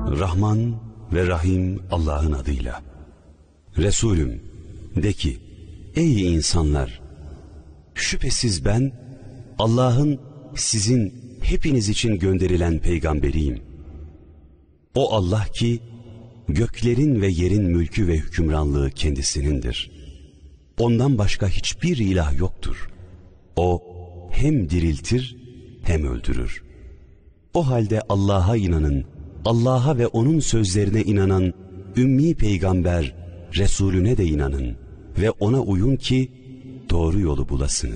Rahman ve Rahim Allah'ın adıyla. Resulüm, de ki, ey insanlar! Şüphesiz ben, Allah'ın sizin hepiniz için gönderilen peygamberiyim. O Allah ki, göklerin ve yerin mülkü ve hükümranlığı kendisinindir. Ondan başka hiçbir ilah yoktur. O hem diriltir hem öldürür. O halde Allah'a inanın, Allah'a ve onun sözlerine inanan ümmi peygamber Resulüne de inanın ve ona uyun ki doğru yolu bulasınız.